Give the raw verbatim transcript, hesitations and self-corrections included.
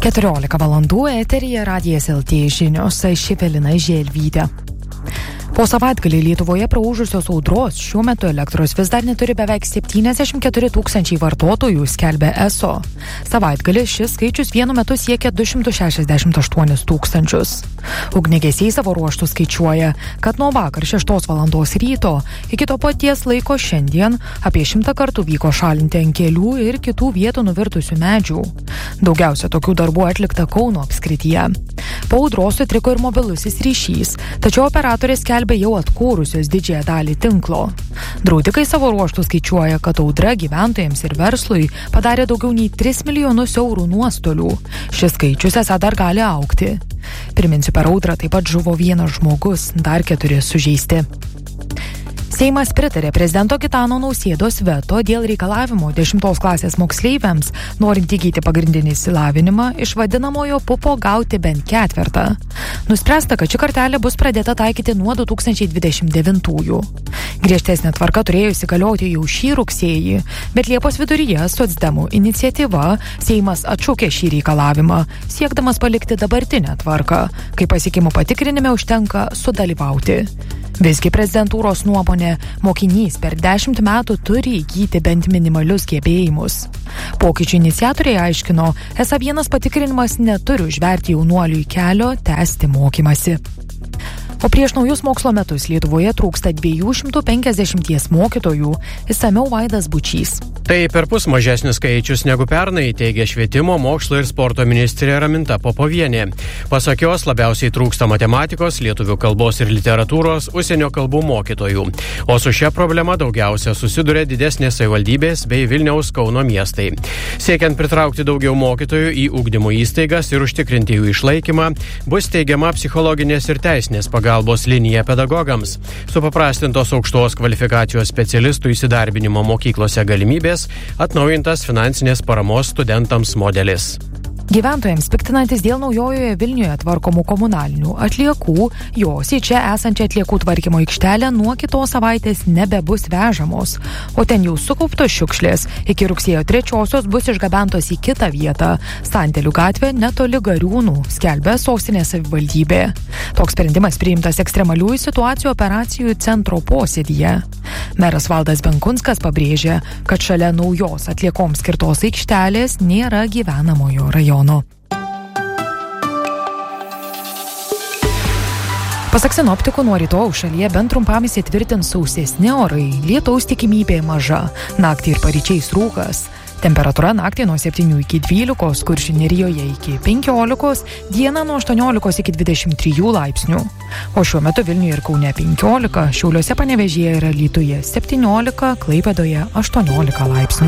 keturiolika valandų eteryje Radijas L T žinios, aš Evelina Želvytė. Po savaitgalį Lietuvoje praūžusios audros šiuo metu elektros vis dar neturi beveik septyniasdešimt keturi tūkstančiai vartotojų, skelbia E S O. Savaitgalį šis skaičius vienu metu siekia du šimtus šešiasdešimt aštuonis tūkstančius. Ugniagesiai savo ruoštų skaičiuoja, kad nuo vakar šeštos valandos ryto iki to paties laiko šiandien apie šimtą kartų vyko šalinti ant kelių ir kitų vietų nuvirtusių medžių. Daugiausia tokių darbų atlikta Kauno apskrityje. Po audros sutriko ir mobilusis ryšys, tačiau operatorės skelbia jau atkūrusios didžiąją dalį tinklo. Draudikai savo ruoštų skaičiuoja, kad audra gyventojams ir verslui padarė daugiau nei tris milijonus eurų nuostolių. Šis skaičius esą dar gali augti. Priminsiu, per audrą taip pat žuvo vienas žmogus, dar keturi sužeisti. Seimas pritarė prezidento Gitano Nausėdos veto dėl reikalavimo dešimtos klasės moksleiviams, norint įgyti pagrindinį išsilavinimą, iš vadinamojo pupo gauti bent ketvertą. Nuspręsta, kad ši kartelė bus pradėta taikyti nuo du tūkstančiai dvidešimt devintųjų. Griežtesnė tvarka turėjo įsigalioti jau šį rugsėjį, bet Liepos viduryje socdemų iniciatyva Seimas atšaukė šį reikalavimą, siekdamas palikti dabartinę tvarką, kai pasiekimų patikrinime užtenka sudalyvauti. Visgi prezidentūros nuomonė, mokinys per dešimt metų turi įgyti bent minimalius gebėjimus. Pokyčių iniciatoriai aiškino, esą vienas patikrinimas neturi užverti jaunuoliui kelio tęsti mokymasi. O prieš naujus mokslo metus Lietuvoje trūksta dviejų šimtų penkiasdešimties mokytojų, išsamiau Vaidas Bučys. Tai perpus mažesnis skaičius negu pernai, teigia švietimo, mokslo ir sporto ministrė Raminta Popovienė. Pasak jos, labiausiai trūksta matematikos, lietuvių kalbos ir literatūros, užsienio kalbų mokytojų. O su šia problema daugiausia susiduria didesnės savivaldybės bei Vilniaus Kauno miestai. Siekiant pritraukti daugiau mokytojų į ugdymo įstaigas ir užtikrinti jų išlaikymą, bus teigiama psichologinės ir teisinės pagalbos linija pedagogams. Supaprastintos aukštos kvalifikacijos specialistų įsidarbinimo mokyklose galimybės, atnaujintas finansinės paramos studentams modelis. Gyventojams piktinantis dėl naujojoje Vilniuje tvarkomų komunalinių atliekų, jos į čia esančią atliekų tvarkymo aikštelę nuo kitos savaitės nebebus vežamos, o ten jau sukauptos šiukšlės iki rugsėjo trečiosios bus išgabentos į kitą vietą, Santelių gatvė netoli Gariūnų, skelbia sostinės savivaldybė. Toks sprendimas priimtas ekstremaliųjų situacijų operacijų centro posėdyje. Meras Valdas Benkunskas pabrėžė, kad šalia naujos atliekoms skirtos aikštelės nėra gyvenamojo rajono. Pasak sinoptikų, nuo rytojaus šalyje bent trumpam įsitvirtins sausesni orai, lietaus tikimybė maža, naktį ir paryčiais rūkas. Temperatūra naktį nuo septynių iki dvylikos, Kuršių nerijoje iki penkiolikos, dieną nuo aštuoniolikos iki dvidešimt trijų laipsnių. O šiuo metu Vilniuje ir Kaune penkiolika, Šiauliuose, Panevėžyje ir Alytuje septyniolika, Klaipėdoje aštuoniolika laipsnių.